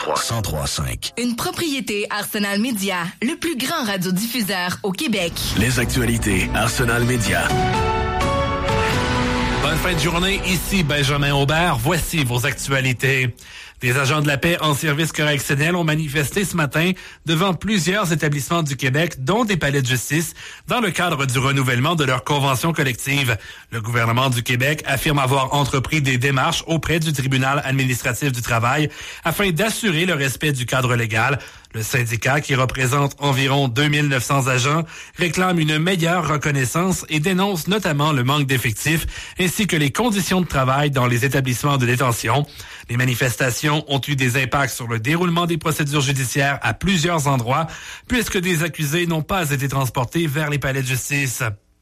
103.5. Une propriété Arsenal Média, le plus grand radiodiffuseur au Québec. Les actualités Arsenal Média. Bonne fin de journée, ici Benjamin Aubert. Voici vos actualités. Des agents de la paix en service correctionnel ont manifesté ce matin devant plusieurs établissements du Québec, dont des palais de justice, dans le cadre du renouvellement de leur convention collective. Le gouvernement du Québec affirme avoir entrepris des démarches auprès du tribunal administratif du travail afin d'assurer le respect du cadre légal. Le syndicat, qui représente environ 2900 agents, réclame une meilleure reconnaissance et dénonce notamment le manque d'effectifs ainsi que les conditions de travail dans les établissements de détention. Les manifestations ont eu des impacts sur le déroulement des procédures judiciaires à plusieurs endroits, puisque des accusés n'ont pas été transportés vers les palais de justice.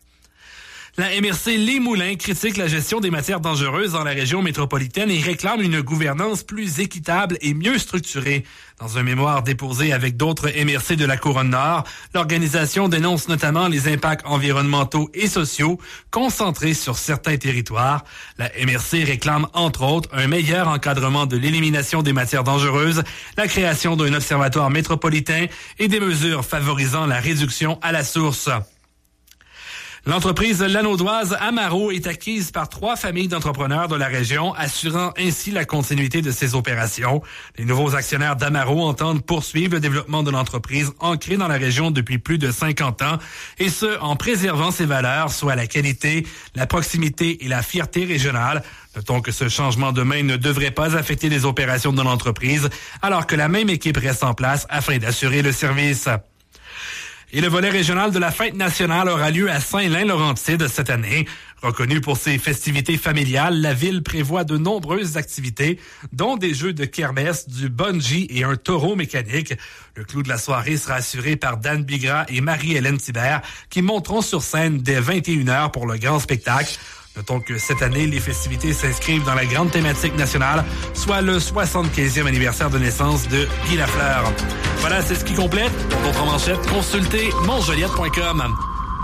La MRC Les Moulins critique la gestion des matières dangereuses dans la région métropolitaine et réclame une gouvernance plus équitable et mieux structurée. Dans un mémoire déposé avec d'autres MRC de la Couronne-Nord, l'organisation dénonce notamment les impacts environnementaux et sociaux concentrés sur certains territoires. La MRC réclame entre autres un meilleur encadrement de l'élimination des matières dangereuses, la création d'un observatoire métropolitain et des mesures favorisant la réduction à la source. L'entreprise lanaudoise Amaro est acquise par 3 familles d'entrepreneurs de la région, assurant ainsi la continuité de ses opérations. Les nouveaux actionnaires d'Amaro entendent poursuivre le développement de l'entreprise ancrée dans la région depuis plus de 50 ans, et ce, en préservant ses valeurs, soit la qualité, la proximité et la fierté régionale. Notons que ce changement de main ne devrait pas affecter les opérations de l'entreprise, alors que la même équipe reste en place afin d'assurer le service. Et le volet régional de la fête nationale aura lieu à Saint-Lin-Laurentide cette année. Reconnue pour ses festivités familiales, la ville prévoit de nombreuses activités, dont des jeux de kermesse, du bungee et un taureau mécanique. Le clou de la soirée sera assuré par Dan Bigra et Marie-Hélène Thibert, qui monteront sur scène dès 21h pour le grand spectacle. Notons que cette année, les festivités s'inscrivent dans la grande thématique nationale, soit le 75e anniversaire de naissance de Guy Lafleur. Voilà, c'est ce qui complète. Pour d'autres manchettes, consultez montjoliette.com.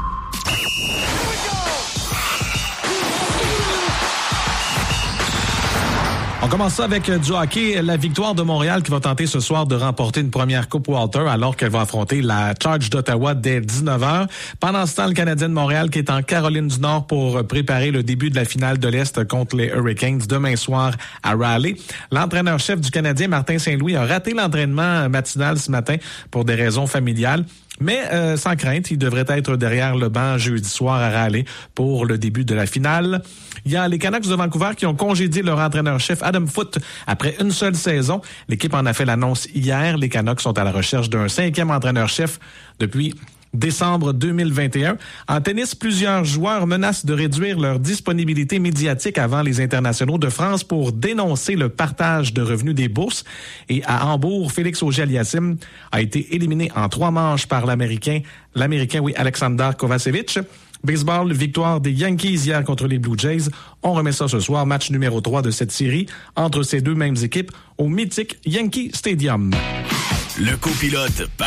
On commence ça avec du hockey. La victoire de Montréal qui va tenter ce soir de remporter une première Coupe Walter alors qu'elle va affronter la Charge d'Ottawa dès 19h. Pendant ce temps, le Canadien de Montréal qui est en Caroline du Nord pour préparer le début de la finale de l'Est contre les Hurricanes demain soir à Raleigh. L'entraîneur-chef du Canadien, Martin Saint-Louis, a raté l'entraînement matinal ce matin pour des raisons familiales. Mais sans crainte, il devrait être derrière le banc jeudi soir à Raleigh pour le début de la finale. Il y a les Canucks de Vancouver qui ont congédié leur entraîneur-chef Adam Foote après une seule saison. L'équipe en a fait l'annonce hier. Les Canucks sont à la recherche d'un 5e entraîneur-chef depuis décembre 2021. En tennis, plusieurs joueurs menacent de réduire leur disponibilité médiatique avant les internationaux de France pour dénoncer le partage de revenus des bourses. Et à Hambourg, Félix Auger-Aliassime a été éliminé en 3 manches par l'Américain Alexander Kovacevic. Baseball, victoire des Yankees hier contre les Blue Jays. On remet ça ce soir, match numéro 3 de cette série entre ces deux mêmes équipes au mythique Yankee Stadium. Le copilote